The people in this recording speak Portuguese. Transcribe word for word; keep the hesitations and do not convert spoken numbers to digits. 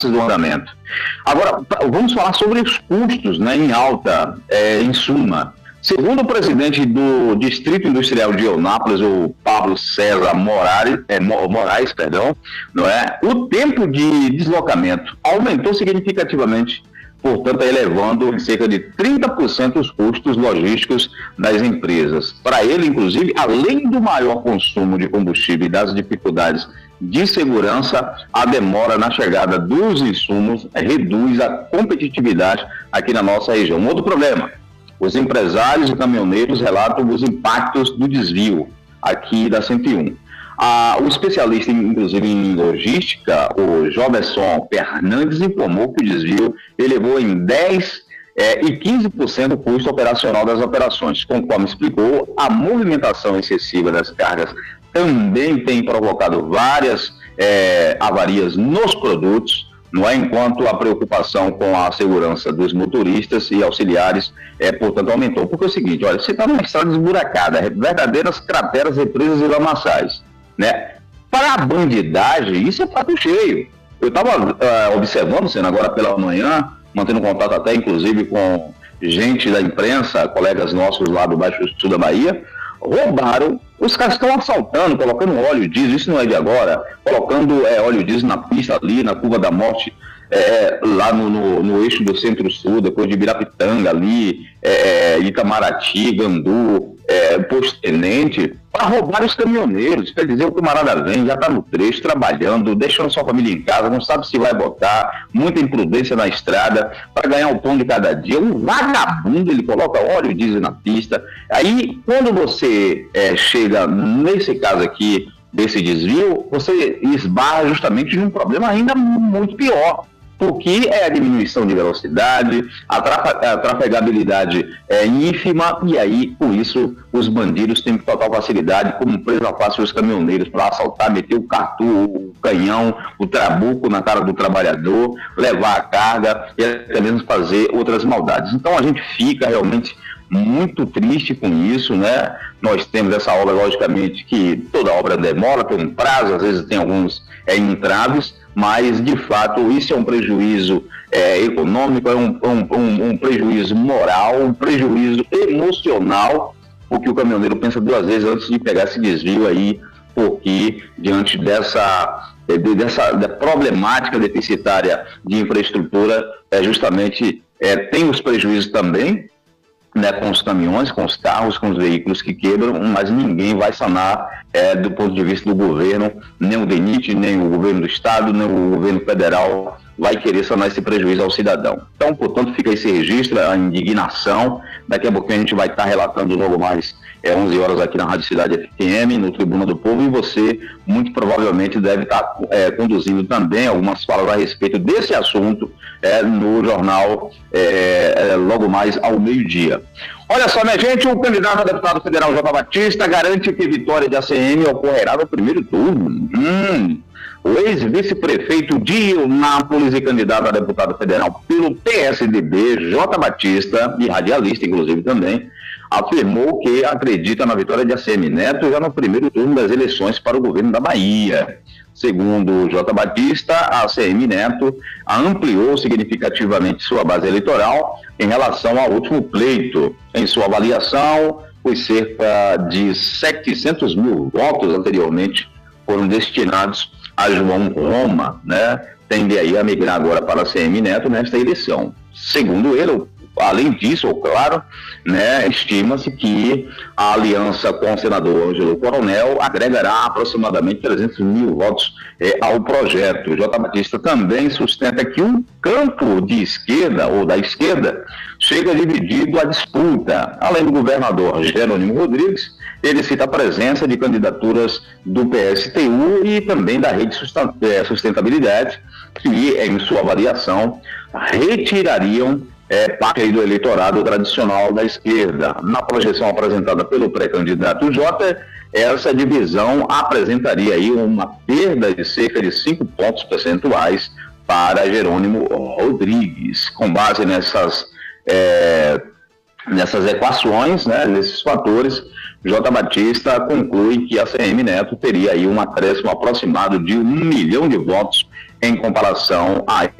do andamento. Agora, vamos falar sobre os custos, né, em alta, é, em suma. Segundo o presidente do Distrito Industrial de Eunápolis, o Pablo César Moraes, é, Moraes, perdão, não é? O tempo de deslocamento aumentou significativamente, portanto, elevando em cerca de trinta por cento os custos logísticos das empresas. Para ele, inclusive, além do maior consumo de combustível e das dificuldades de segurança, a demora na chegada dos insumos reduz a competitividade aqui na nossa região. Um outro problema, os empresários e caminhoneiros relatam os impactos do desvio aqui da cento e um. Ah, o especialista, inclusive em logística, o Joberson Fernandes, informou que o desvio elevou em dez é, e quinze por cento o custo operacional das operações. Conforme explicou, a movimentação excessiva das cargas também tem provocado várias é, avarias nos produtos, não é? Enquanto a preocupação com a segurança dos motoristas e auxiliares, é, portanto, aumentou. Porque é o seguinte, olha, você está numa estrada esburacada, verdadeiras crateras, represas e lamaçais, né? Para a bandidagem, isso é prato cheio. Eu estava uh, observando, sendo agora pela manhã, mantendo contato até, inclusive, com gente da imprensa, colegas nossos lá do Baixo Sul da Bahia, roubaram, os caras estão assaltando, colocando óleo diesel, isso não é de agora, colocando é, óleo diesel na pista ali, na Curva da Morte, é, lá no, no, no eixo do Centro-Sul, depois de Ibirapitanga ali, é, Itamaraty, Gandu, é, Posto Tenente, para roubar os caminhoneiros. Quer dizer, o camarada vem, já está no trecho, trabalhando, deixando sua família em casa, não sabe se vai botar, muita imprudência na estrada, para ganhar o pão de cada dia. Um vagabundo, ele coloca óleo diesel na pista. Aí, quando você é, chega nesse caso aqui, desse desvio, você esbarra justamente de um problema ainda muito pior, porque é a diminuição de velocidade, a, trafa, a trafegabilidade é ínfima, e aí, com isso, os bandidos têm total facilidade, como presa fácil os caminhoneiros, para assaltar, meter o cartu, o canhão, o trabuco na cara do trabalhador, levar a carga e até mesmo fazer outras maldades. Então, a gente fica realmente muito triste com isso, né? Nós temos essa obra, logicamente, que toda obra demora, tem um prazo, às vezes tem alguns é, entraves, mas, de fato, isso é um prejuízo é, econômico, é um, um, um prejuízo moral, um prejuízo emocional, porque o caminhoneiro pensa duas vezes antes de pegar esse desvio aí, porque, diante dessa, dessa da problemática deficitária de infraestrutura, é, justamente é, tem os prejuízos também, né, com os caminhões, com os carros, com os veículos que quebram, mas ninguém vai sanar é, do ponto de vista do governo, nem o DENIT, nem o governo do estado, nem o governo federal vai querer sanar esse prejuízo ao cidadão. Então, portanto, fica esse registro, a indignação. Daqui a pouquinho a gente vai estar relatando logo mais é, onze horas aqui na Rádio Cidade F M, no Tribuna do Povo, e você muito provavelmente deve estar é, conduzindo também algumas falas a respeito desse assunto é, no jornal é, é, logo mais ao meio-dia. Olha só, minha gente, o candidato a deputado federal J. Batista garante que vitória de A C M ocorrerá no primeiro turno. Hum... O ex-vice-prefeito de Eunápolis e candidato a deputado federal pelo P S D B, J. Batista, e radialista, inclusive, também, afirmou que acredita na vitória de A C M Neto já no primeiro turno das eleições para o governo da Bahia. Segundo J. Batista, a A C M Neto ampliou significativamente sua base eleitoral em relação ao último pleito. Em sua avaliação, os cerca de setecentos mil votos anteriormente foram destinados a João Roma, né? Tende aí a migrar agora para a A C M Neto nesta eleição. Segundo ele, além disso, claro, né, estima-se que a aliança com o senador Ângelo Coronel agregará aproximadamente trezentos mil votos eh, ao projeto. J. Batista também sustenta que um campo de esquerda, ou da esquerda, chega dividido à disputa. Além do governador Jerônimo Rodrigues, ele cita a presença de candidaturas do P S T U e também da Rede Sustentabilidade, que, em sua avaliação, retirariam é, parte do eleitorado tradicional da esquerda. Na projeção apresentada pelo pré-candidato J, essa divisão apresentaria aí uma perda de cerca de cinco pontos percentuais para Jerônimo Rodrigues. Com base nessas, é, nessas equações, né, nesses fatores, J. Batista conclui que a A C M Neto teria aí um acréscimo aproximado de um milhão de votos em comparação a